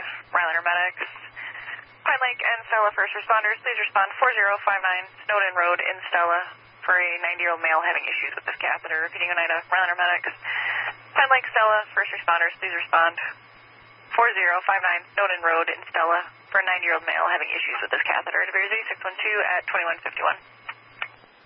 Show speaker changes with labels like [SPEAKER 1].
[SPEAKER 1] Rhinelander Medics. Pine Lake and Stella first responders, please respond 4059 Snowden Road in Stella for a 90-year-old male having issues with this catheter. Repeating Oneida, Rhinelander Medics. Pine Lake, Stella first responders, please respond 4059 Snowden Road in Stella for a 90-year-old male having issues with this catheter. Diversion 612 at 2151.